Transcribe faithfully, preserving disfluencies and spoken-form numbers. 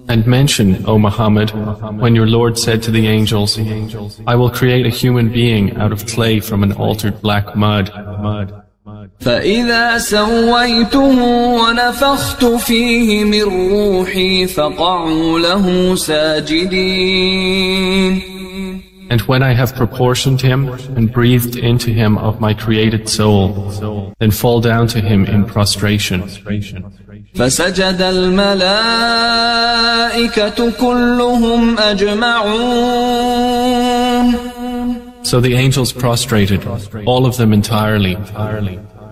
And mention, O Muhammad, when your Lord said to the angels, I will create a human being out of clay from an altered black mud. فإذا سويته ونفخت فيه من روحي فقعوا له ساجدين. And when I have proportioned him and breathed into him of my created soul, then fall down to him in prostration. فسجد الملائكة كلهم أجمعون. So the angels prostrated, all of them entirely.